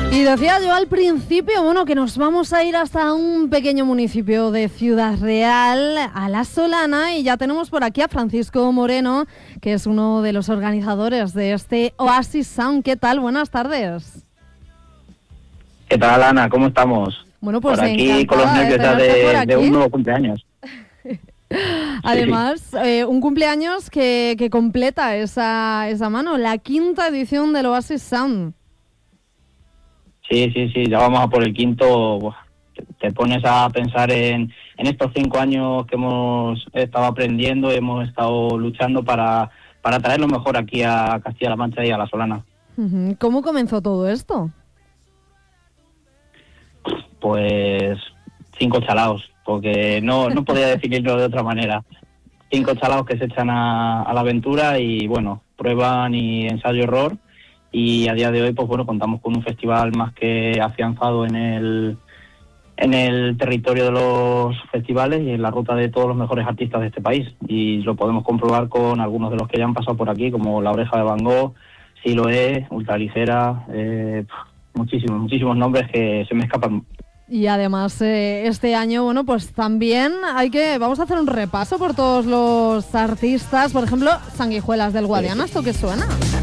Y decía yo al principio, bueno, que nos vamos a ir hasta un pequeño municipio de Ciudad Real, a La Solana, y ya tenemos por aquí a Francisco Moreno, que es uno de los organizadores de este Oasis Sound. ¿Qué tal? Buenas tardes. ¿Qué tal, Ana? ¿Cómo estamos? Bueno, pues por aquí con los nervios de un nuevo cumpleaños. Además, un cumpleaños que completa esa mano, la 5ª edición del Oasis Sound. Sí, ya vamos a por el 5º. Te pones a pensar en estos 5 años que hemos estado aprendiendo, hemos estado luchando para traer lo mejor aquí a Castilla-La Mancha y a La Solana. ¿Cómo comenzó todo esto? Pues 5 chalaos, porque no podía definirlo de otra manera. 5 chalaos que se echan a la aventura y, bueno, prueban y ensayo-error. Y a día de hoy, pues bueno, contamos con un festival más que afianzado en el territorio de los festivales y en la ruta de todos los mejores artistas de este país. Y lo podemos comprobar con algunos de los que ya han pasado por aquí, como La Oreja de Van Gogh, Siloé, Ultraligera, muchísimos nombres que se me escapan. Y además este año, bueno, pues también vamos a hacer un repaso por todos los artistas. Por ejemplo, Sanguijuelas del Guadiana, ¿esto qué suena?